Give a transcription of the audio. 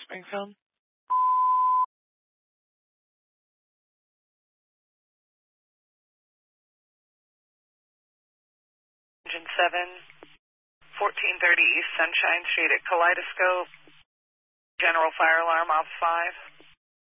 Springfield. Engine 7, 1430 East Sunshine Street at Kaleidoscope. General fire alarm off 5.